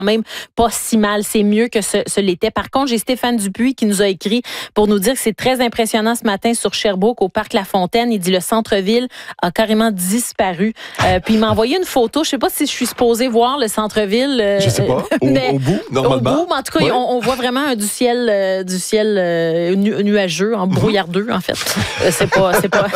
même pas si mal. C'est mieux que ce l'était. Par contre, j'ai Stéphane Dupuis qui nous a écrit pour nous dire que c'est très impressionnant ce matin sur Sherbrooke, au parc La Fontaine. Il dit le centre-ville a carrément disparu. Puis il m'a envoyé une photo. Je sais pas si je suis supposée voir le centre-ville. Je sais pas. Au bout, normalement. Au bout, mais en tout cas, on voit vraiment du ciel nuageux, en brouillardeux, en fait. C'est pas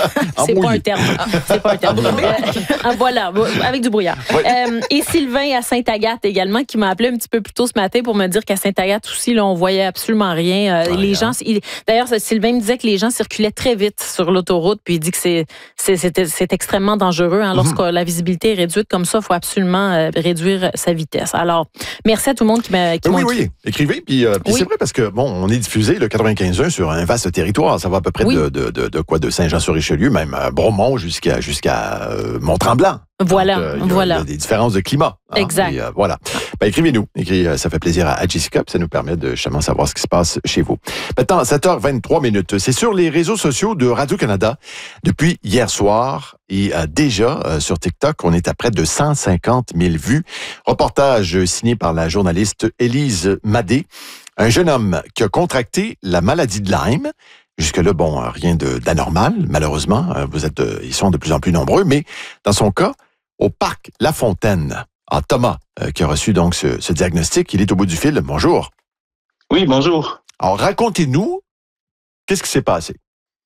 un terme. C'est pas un terme. Voilà, avec du brouillard. Oui. Et Sylvain à Sainte-Agathe également, qui m'a appelé un petit peu plus tôt ce matin pour me dire qu'à Sainte-Agathe aussi, là, on voyait absolument rien. Les gens, d'ailleurs, Sylvain me disait que les gens circulaient très vite sur l'autoroute, puis il dit que c'est extrêmement dangereux. Hein, lorsque la visibilité est réduite comme ça, il faut absolument réduire sa vitesse. Alors, merci à tout le monde qui m'a écrit. Oui, écrivez. Puis c'est vrai parce que, bon, on est diffusé le 95.1 sur un vaste territoire. Ça va à peu près de Saint-Jean-sur-Richelieu, même Bromont jusqu'à Mont-Tremblant. Voilà. Il y a des différences de climat. Hein, exact. Et, voilà. Écrivez-nous. Ça fait plaisir à Jessica, puis ça nous permet de justement savoir ce qui se passe chez vous. Maintenant, 7h23. C'est sur les réseaux sociaux de Radio-Canada depuis hier soir. Et déjà, sur TikTok, on est à près de 150 000 vues. Reportage signé par la journaliste Élise Madé. Un jeune homme qui a contracté la maladie de Lyme. Jusque-là, bon, rien d'anormal, malheureusement. Ils sont de plus en plus nombreux, mais dans son cas, au parc La Fontaine, Thomas, qui a reçu donc ce diagnostic, il est au bout du fil. Bonjour. Oui, bonjour. Alors, racontez-nous, qu'est-ce qui s'est passé?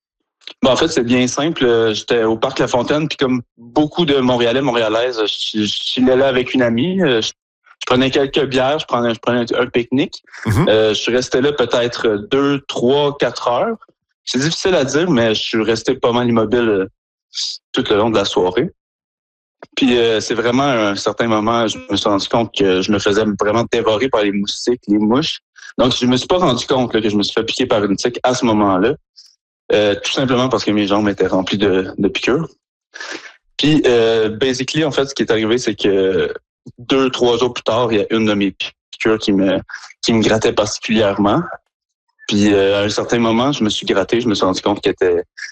En fait, c'est bien simple. J'étais au parc La Fontaine, puis comme beaucoup de Montréalais, Montréalaises, je suis là avec une amie. Je prenais quelques bières, je prenais un pique-nique. Je suis resté là peut-être 2, 3, 4 heures. C'est difficile à dire, mais je suis resté pas mal immobile tout le long de la soirée. Puis c'est vraiment à un certain moment, je me suis rendu compte que je me faisais vraiment dévorer par les moustiques, les mouches. Donc, je me suis pas rendu compte que je me suis fait piquer par une tique à ce moment-là. Tout simplement parce que mes jambes étaient remplies de piqûres. Puis, basically, en fait, ce qui est arrivé, c'est que 2, 3 jours plus tard, il y a une de mes piqûres qui me grattait particulièrement. Puis, à un certain moment, je me suis gratté, je me suis rendu compte qu'il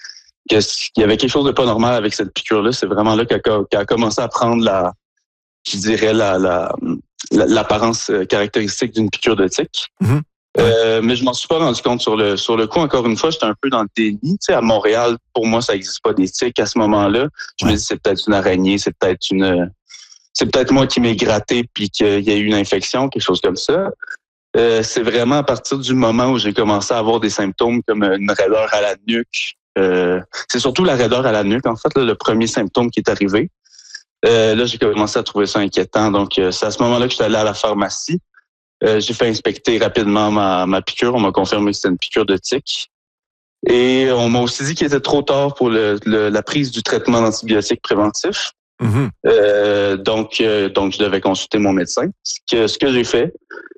y avait quelque chose de pas normal avec cette piqûre-là. C'est vraiment là qu'elle a commencé à prendre l'apparence caractéristique d'une piqûre de tique. Mais je m'en suis pas rendu compte sur le coup. Encore une fois, j'étais un peu dans le déni. Tu sais, à Montréal, pour moi, ça n'existe pas des tiques à ce moment-là. Je me dis, c'est peut-être une araignée, c'est peut-être moi qui m'ai gratté puis qu'il y a eu une infection, quelque chose comme ça. C'est vraiment à partir du moment où j'ai commencé à avoir des symptômes comme une raideur à la nuque. C'est surtout la raideur à la nuque, en fait, là, le premier symptôme qui est arrivé. Là, j'ai commencé à trouver ça inquiétant. Donc, c'est à ce moment-là que je suis allé à la pharmacie. J'ai fait inspecter rapidement ma piqûre. On m'a confirmé que c'était une piqûre de tique. Et on m'a aussi dit qu'il était trop tard pour la prise du traitement d'antibiotiques préventif. Donc, je devais consulter mon médecin. Ce que j'ai fait.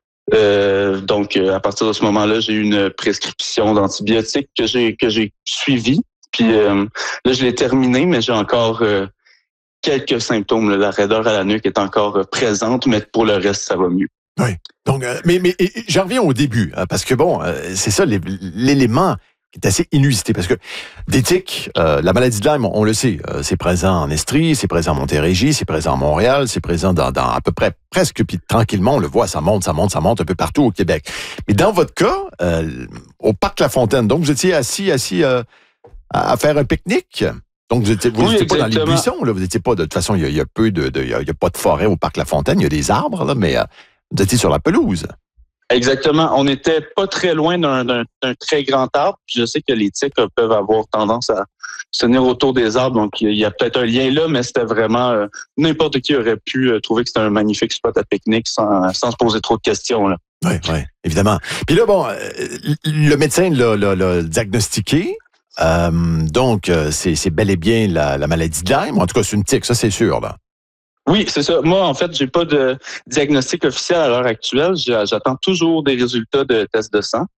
Donc, à partir de ce moment-là, j'ai eu une prescription d'antibiotiques que j'ai suivie. Puis là, je l'ai terminée, mais j'ai encore quelques symptômes. La raideur à la nuque est encore présente, mais pour le reste, ça va mieux. Oui. Donc, mais j'en reviens au début, hein, parce que bon, c'est ça l'élément qui est assez inusité, parce que des tiques, la maladie de Lyme, on le sait, c'est présent en Estrie, c'est présent en Montérégie, c'est présent à Montréal, c'est présent dans à peu près presque, puis tranquillement, on le voit, ça monte un peu partout au Québec. Mais dans votre cas, au parc La Fontaine, donc vous étiez assis à faire un pique-nique. Donc vous étiez pas dans les buissons, là, vous étiez pas de toute façon, il y a pas de forêt au parc La Fontaine, il y a des arbres là, mais vous étiez sur la pelouse. Exactement. On n'était pas très loin d'un très grand arbre. Puis je sais que les tiques peuvent avoir tendance à se tenir autour des arbres. Donc, il y a peut-être un lien là, mais c'était vraiment... n'importe qui aurait pu trouver que c'était un magnifique spot à pique-nique sans se poser trop de questions. Là. Oui, évidemment. Puis là, bon, le médecin l'a diagnostiqué. Donc, c'est bel et bien la maladie de Lyme. En tout cas, c'est une tique, ça, c'est sûr, là. Oui, c'est ça. Moi, en fait, j'ai pas de diagnostic officiel à l'heure actuelle. J'attends toujours des résultats de tests de sang.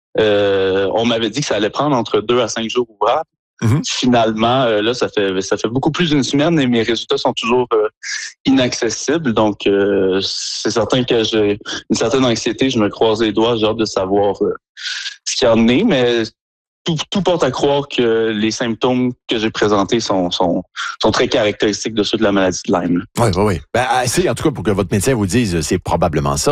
On m'avait dit que ça allait prendre entre 2 à 5 jours ouvrables. Finalement, là, ça fait beaucoup plus d'une semaine et mes résultats sont toujours inaccessibles. Donc, c'est certain que j'ai une certaine anxiété. Je me croise les doigts, j'ai hâte de savoir ce qu'il y en est, mais tout porte à croire que les symptômes que j'ai présentés sont très caractéristiques de ceux de la maladie de Lyme. Oui. Ben, assez, en tout cas, pour que votre médecin vous dise, c'est probablement ça.